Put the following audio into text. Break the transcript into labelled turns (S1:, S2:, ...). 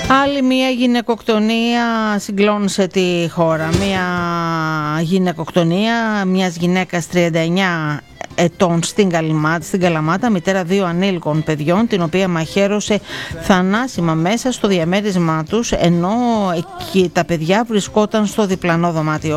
S1: Άλλη μια γυναικοκτονία συγκλώνησε τη χώρα. Μια γυναικοκτονία μιας γυναίκας 39 ετών στην Καλαμάτα, μητέρα 2 ανήλικων παιδιών, την οποία μαχαίρωσε θανάσιμα μέσα στο διαμέρισμά τους, ενώ εκεί τα παιδιά βρισκόταν στο διπλανό δωμάτιο.